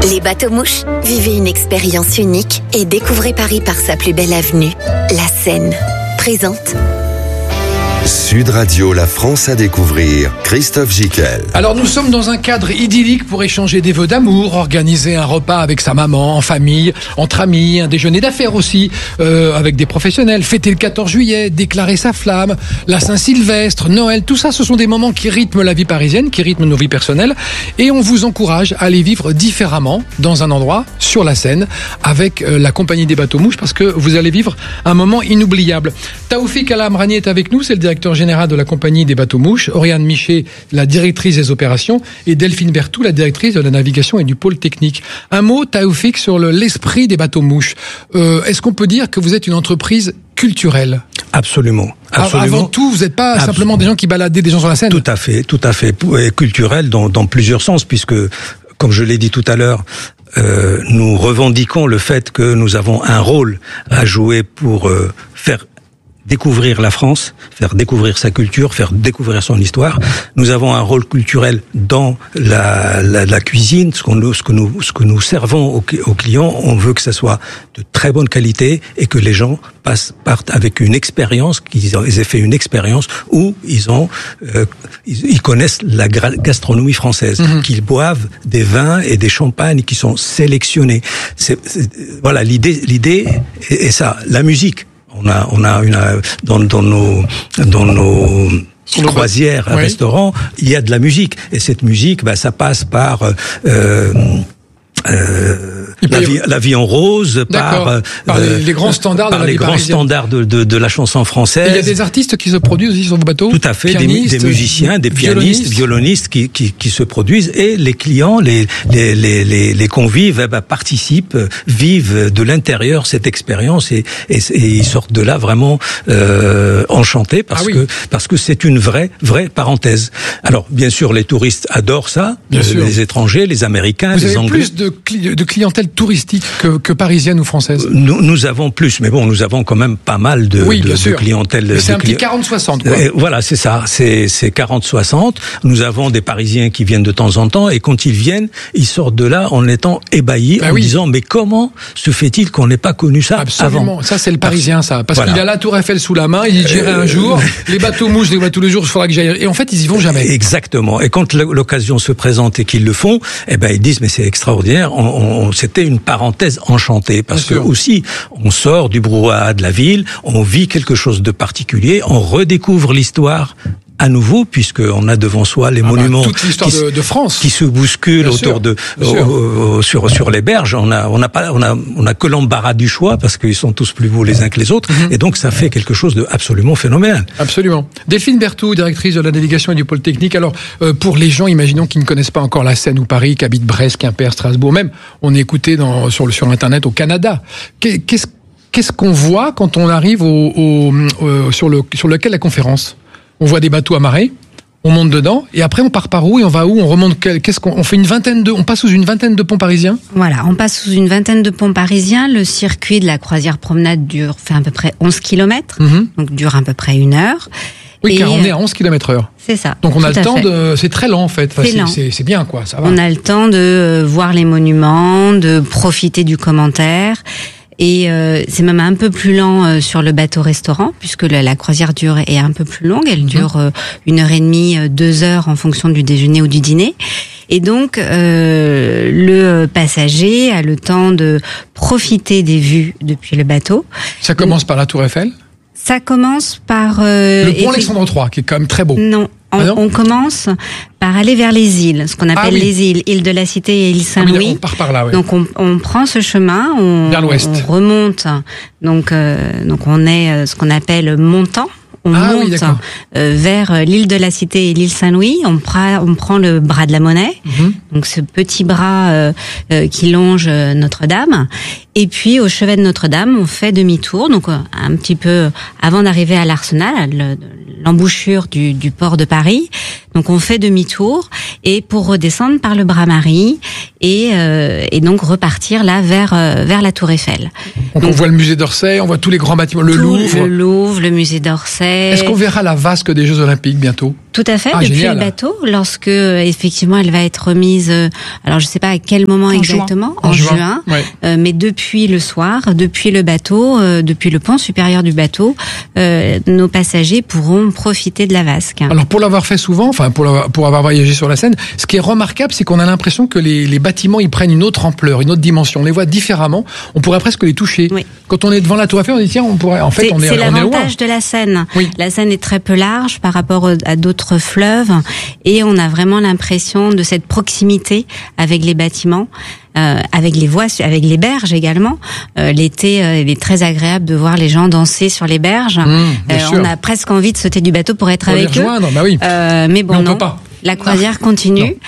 Les bateaux-mouches, vivez une expérience unique et découvrez Paris par sa plus belle avenue, la Seine. Présente. Sud Radio, la France à découvrir, Christophe Gicquel. Alors nous sommes dans un cadre idyllique pour échanger des vœux d'amour, organiser un repas avec sa maman, en famille, entre amis, un déjeuner d'affaires aussi, avec des professionnels, fêter le 14 juillet, déclarer sa flamme, la Saint-Sylvestre, Noël, tout ça ce sont des moments qui rythment la vie parisienne, qui rythment nos vies personnelles et on vous encourage à les vivre différemment dans un endroit sur la Seine avec la compagnie des bateaux-mouches parce que vous allez vivre un moment inoubliable. Taoufik El-Amrani est avec nous, c'est le directeur général de la compagnie des bateaux-mouches, Oriane Michet, la directrice des opérations, et Delphine Berthoud, la directrice de la navigation et du pôle technique. Un mot, Taoufik, sur l'esprit des bateaux-mouches. Est-ce qu'on peut dire que vous êtes une entreprise culturelle ? Absolument. Avant tout, vous n'êtes pas simplement des gens qui baladaient des gens sur la Seine ? Tout à fait. Et culturel dans plusieurs sens, puisque, comme je l'ai dit tout à l'heure, nous revendiquons le fait que nous avons un rôle à jouer pour faire découvrir la France, faire découvrir sa culture, faire découvrir son histoire. Nous avons un rôle culturel dans la cuisine, ce que nous servons aux clients. On veut que ça soit de très bonne qualité et que les gens partent avec une expérience, qu'ils aient fait une expérience où ils connaissent la gastronomie française, qu'ils boivent des vins et des champagnes qui sont sélectionnés. Voilà, l'idée est ça. La musique. On a dans nos croisières, restaurants, il y a de la musique et cette musique, ça passe par la vie en rose, par les grands standards de la vie parisienne. Grands standards de la chanson française. Et il y a des artistes qui se produisent aussi sur vos bateaux. Tout à fait, des musiciens, des pianistes, violonistes qui se produisent et les clients, les convives participent, vivent de l'intérieur cette expérience et ils sortent de là vraiment enchantés parce que c'est une vraie parenthèse. Alors bien sûr les touristes adorent ça, les étrangers, les Américains, les Anglais. Plus de clientèle touristique que parisienne ou française. Nous avons plus, mais bon, nous avons quand même pas mal de clientèle. Mais c'est un petit 40-60, quoi. Voilà, c'est ça, c'est 40-60. Nous avons des Parisiens qui viennent de temps en temps, et quand ils viennent, ils sortent de là en étant ébahis, disant, mais comment se fait-il qu'on n'ait pas connu ça avant ? Ça, c'est le Parisien, ça. Parce qu'il a la Tour Eiffel sous la main, il dit, j'irai un jour, les bateaux-mouches, je les vois tous les jours, il faudra que j'aille. Et en fait, ils y vont jamais. Exactement. Et quand l'occasion se présente et qu'ils le font, ils disent, mais c'est extraordinaire, c'était une parenthèse enchantée, parce que aussi, on sort du brouhaha de la ville, on vit quelque chose de particulier, on redécouvre l'histoire à nouveau, puisqu'on a devant soi les monuments toute l'histoire de France qui se bousculent sur les berges. On a que l'embarras du choix parce qu'ils sont tous plus beaux les uns que les autres, et donc ça fait quelque chose de absolument phénoménal. Absolument. Delphine Berthoud, directrice de la navigation et du pôle technique. Alors pour les gens, imaginons qui ne connaissent pas encore la Seine ou Paris, qui habitent Brest, Quimper, Strasbourg, même on est écouté sur internet au Canada. Qu'est-ce qu'on voit quand on arrive sur lequel la conférence? On voit des bateaux amarrés, on monte dedans, et après on part par où et on va où? On remonte on fait on passe sous une vingtaine de ponts parisiens? Voilà, on passe sous une vingtaine de ponts parisiens. Le circuit de la croisière promenade fait à peu près 11 km, donc dure à peu près 1 heure. Oui, car on est à 11 km/h. C'est ça. Donc on a le temps c'est très lent en fait. C'est bien quoi, ça va. On a le temps de voir les monuments, de profiter du commentaire. Et c'est même un peu plus lent sur le bateau-restaurant, puisque la croisière est un peu plus longue. Elle dure 1h30, 2 heures en fonction du déjeuner ou du dîner. Et donc, le passager a le temps de profiter des vues depuis le bateau. Ça commence par la Tour Eiffel ? Ça commence par... le pont Alexandre III, qui est quand même très beau. Non. On commence par aller vers les îles, ce qu'on appelle les îles, île de la Cité et île Saint-Louis. On part par là, oui. Donc on prend ce chemin, vers l'ouest. On remonte. Donc on est ce qu'on appelle montant. On monte vers l'île de la Cité et l'île Saint-Louis. On prend le bras de la Monnaie, donc ce petit bras qui longe Notre-Dame. Et puis au chevet de Notre-Dame, on fait demi-tour, donc un petit peu avant d'arriver à l'Arsenal, l'embouchure du port de Paris. Donc on fait demi-tour et pour redescendre par le Bras-Marie et donc repartir là vers la Tour Eiffel. Donc on voit le musée d'Orsay, on voit tous les grands bâtiments, le Louvre. Le Louvre, le musée d'Orsay. Est-ce qu'on verra la vasque des Jeux Olympiques bientôt ? Tout à fait, depuis génial. le bateau, lorsque effectivement elle va être remise, alors je sais pas à quel moment exactement, en juin, ouais. Mais depuis le soir, depuis le bateau, depuis le pont supérieur du bateau, nos passagers pourront profiter de la vasque. Alors pour l'avoir fait souvent, enfin pour avoir voyagé sur la Seine, ce qui est remarquable, c'est qu'on a l'impression que les bâtiments ils prennent une autre ampleur, une autre dimension. On les voit différemment. On pourrait presque les toucher. Oui. Quand on est devant la Tour Eiffel, on dit tiens, on pourrait. En fait, on est loin. C'est l'avantage de la Seine. Oui. La Seine est très peu large par rapport à d'autres fleuves et on a vraiment l'impression de cette proximité avec les bâtiments. Avec les voies, avec les berges également. L'été, il est très agréable de voir les gens danser sur les berges. On a presque envie de sauter du bateau pour être avec eux. Bah oui. Mais bon, mais on non. peut pas. La croisière continue,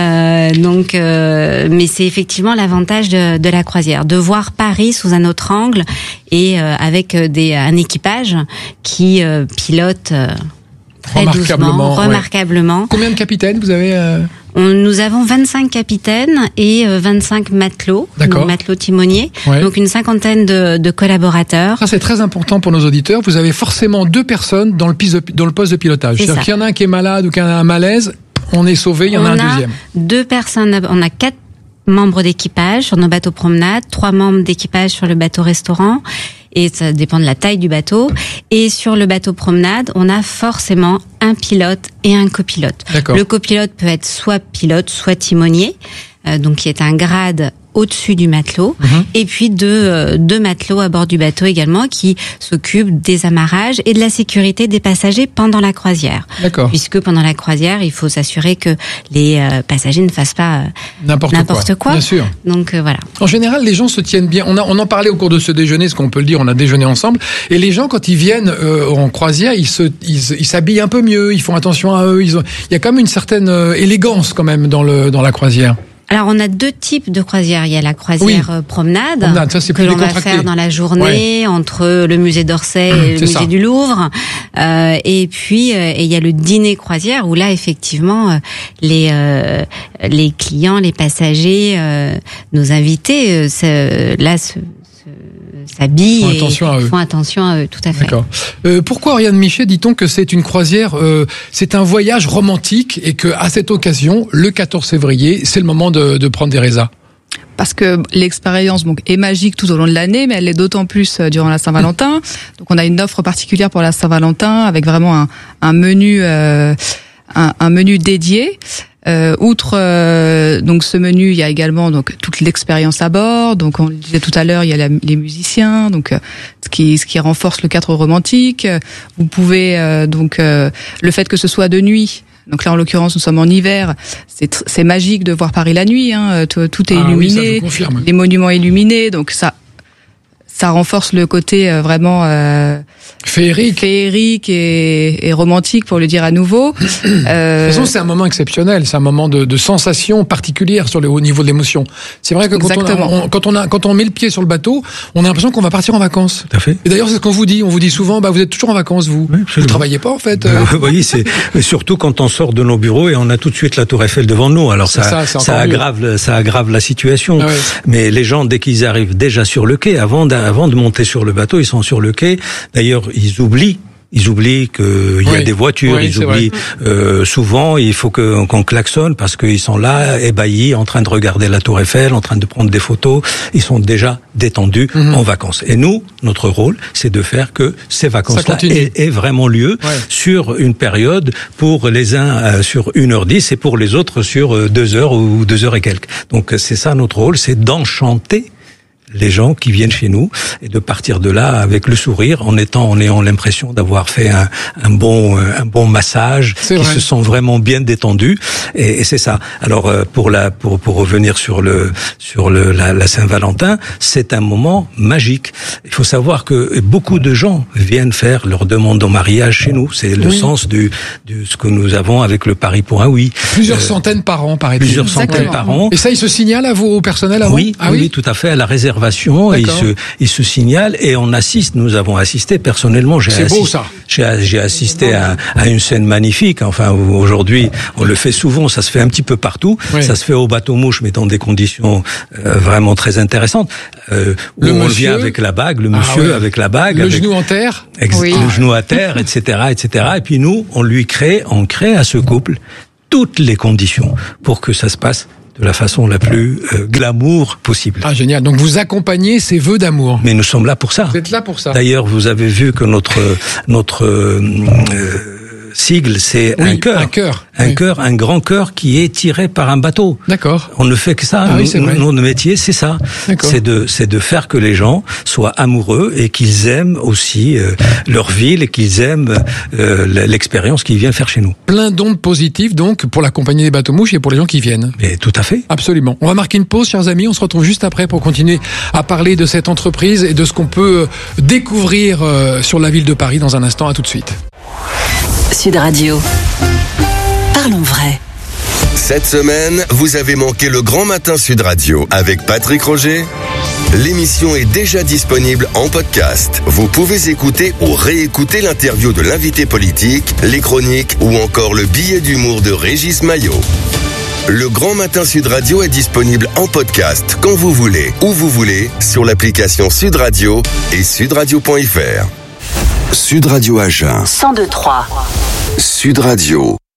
mais c'est effectivement l'avantage de la croisière, de voir Paris sous un autre angle et avec un équipage qui pilote très doucement, remarquablement. Ouais. Combien de capitaines vous avez Nous avons 25 capitaines et 25 matelots, matelots timoniers, donc une cinquantaine de collaborateurs. Ça, c'est très important pour nos auditeurs. Vous avez forcément 2 personnes dans le poste de pilotage. C'est-à-dire qu'il y en a un qui est malade ou qui a un malaise, on est sauvé, il y en a un deuxième. 2 personnes, on a 4 membres d'équipage sur nos bateaux promenades, 3 membres d'équipage sur le bateau restaurant, et ça dépend de la taille du bateau. Et sur le bateau promenade, on a forcément un pilote et un copilote. Le copilote peut être soit pilote, soit timonier, donc qui est un grade au-dessus du matelot, et puis deux matelots à bord du bateau également qui s'occupent des amarrages et de la sécurité des passagers pendant la croisière. Puisque pendant la croisière, il faut s'assurer que les passagers ne fassent pas n'importe quoi. Bien sûr. Donc voilà. En général, les gens se tiennent bien. On en parlait au cours de ce déjeuner, ce qu'on peut le dire, on a déjeuné ensemble. Et les gens, quand ils viennent en croisière, ils s'habillent un peu mieux, ils font attention à eux. Il y a quand même une certaine élégance quand même dans la croisière. Alors, on a 2 types de croisières. Il y a la croisière promenade ça, c'est que l'on va faire dans la journée entre le musée d'Orsay et le musée du Louvre. Et puis, il y a le dîner croisière où là, effectivement, les clients, les passagers, nos invités, s'habillent et font attention à eux, tout à fait. D'accord. Pourquoi, Oriane Michet, dit-on que c'est une croisière, c'est un voyage romantique et qu'à cette occasion, le 14 février, c'est le moment de prendre des résas? Parce que l'expérience est magique tout au long de l'année, mais elle l'est d'autant plus durant la Saint-Valentin. Donc on a une offre particulière pour la Saint-Valentin avec vraiment un menu dédié. Outre donc ce menu, il y a également donc toute l'expérience à bord. Donc on le disait tout à l'heure, il y a les musiciens, donc ce qui renforce le cadre romantique. Vous pouvez le fait que ce soit de nuit. Donc là, en l'occurrence, nous sommes en hiver. C'est magique de voir Paris la nuit. Tout est illuminé, les monuments illuminés. Donc ça renforce le côté vraiment féerique et romantique, pour le dire à nouveau. De toute façon, c'est un moment exceptionnel, c'est un moment de sensation particulière au niveau de l'émotion. C'est vrai que quand on met le pied sur le bateau, on a l'impression qu'on va partir en vacances. Tout à fait. Et d'ailleurs, c'est ce qu'on vous dit. On vous dit souvent, vous êtes toujours en vacances, vous. Oui, vous travaillez pas, en fait. Oui, c'est surtout quand on sort de nos bureaux et on a tout de suite la Tour Eiffel devant nous. Alors ça aggrave la situation. Ah ouais. Mais les gens, dès qu'ils arrivent déjà sur le quai, avant de monter sur le bateau, ils sont sur le quai. D'ailleurs, ils oublient qu'il y a des voitures, ils oublient souvent, il faut qu'on klaxonne parce qu'ils sont là, ébahis, en train de regarder la Tour Eiffel, en train de prendre des photos, ils sont déjà détendus en vacances. Et nous, notre rôle, c'est de faire que ces vacances-là aient vraiment lieu sur une période, pour les uns sur 1h10 et pour les autres sur 2 heures ou 2 heures et quelques. Donc c'est ça notre rôle, c'est d'enchanter les gens qui viennent chez nous et de partir de là avec le sourire en ayant l'impression d'avoir fait un bon massage, qui se sont vraiment bien détendus, et c'est ça. Alors pour revenir sur la Saint-Valentin, c'est un moment magique. Il faut savoir que beaucoup de gens viennent faire leur demande en mariage chez nous. C'est le sens de ce que nous avons avec le Paris pour un oui. Plusieurs centaines par an, paraît-il. Plusieurs centaines par an. Et ça, ils se signalent au personnel avant? Oui, tout à fait, à la réserve. observation, et il se signale et on assiste. Nous avons assisté personnellement. J'ai assisté à une scène magnifique. Enfin, aujourd'hui, on le fait souvent. Ça se fait un petit peu partout. Oui. Ça se fait au bateau-mouche, mais dans des conditions vraiment très intéressantes. Où on vient avec la bague, le monsieur avec la bague, le genou en terre, le genou à terre, etc., etc. Et puis nous, on crée à ce couple toutes les conditions pour que ça se passe de la façon la plus glamour possible. Ah, génial. Donc vous accompagnez ces vœux d'amour. Mais nous sommes là pour ça. Vous êtes là pour ça. D'ailleurs, vous avez vu que notre sigle, c'est un cœur. Un grand cœur qui est tiré par un bateau. D'accord. On ne fait que ça. Notre métier, c'est ça. C'est de faire que les gens soient amoureux et qu'ils aiment aussi leur ville et qu'ils aiment l'expérience qu'ils viennent faire chez nous. Plein d'ondes positives, donc, pour la compagnie des bateaux-mouches et pour les gens qui viennent. Mais tout à fait. Absolument. On va marquer une pause, chers amis. On se retrouve juste après pour continuer à parler de cette entreprise et de ce qu'on peut découvrir sur la ville de Paris dans un instant. À tout de suite. Sud Radio. Parlons vrai. Cette semaine, vous avez manqué le Grand Matin Sud Radio avec Patrick Roger. L'émission est déjà disponible en podcast. Vous pouvez écouter ou réécouter l'interview de l'invité politique, les chroniques ou encore le billet d'humour de Régis Maillot. Le Grand Matin Sud Radio est disponible en podcast quand vous voulez, où vous voulez, sur l'application Sud Radio et sudradio.fr. Sud Radio Agen 102.3. Sud Radio.